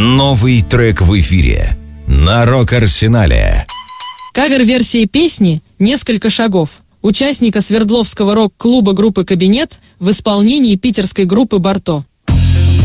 Новый трек в эфире на Рок-Арсенале. Кавер-версии песни «Несколько шагов» участника Свердловского рок-клуба группы «Кабинет» в исполнении питерской группы «Барто».